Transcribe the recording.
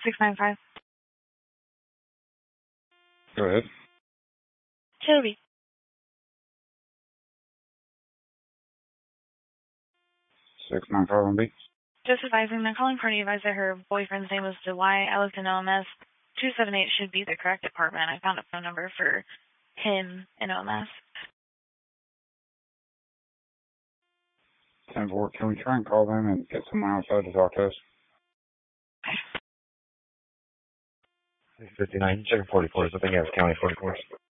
695. Go ahead. Toby. 695 Just advising, the calling party advised that her boyfriend's name was Dwight. I looked in OMS. 278 should be the correct department. I found a phone number for him in OMS. 10-4, can we try and call them and get someone outside to talk to us? 659, check 44, I think you have County 44.